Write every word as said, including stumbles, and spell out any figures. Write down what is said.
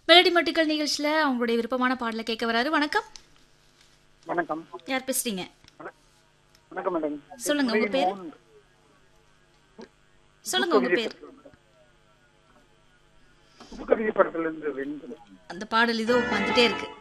Melody மட்டுக்கள் நிகழ்ச்சியில அவங்களுடைய விருப்பமான பாடலை கேட்க வராரு. வணக்கம். வணக்கம். யார் பேசுறீங்க? வணக்கம் மேடம். சொல்லுங்க உங்க பேர். சொல்லுங்க உங்க பேர். புதுக்கவிதை படத்துல இருந்து வெண்புலி. அந்த பாடல் இதோ வந்துட்டே இருக்கு.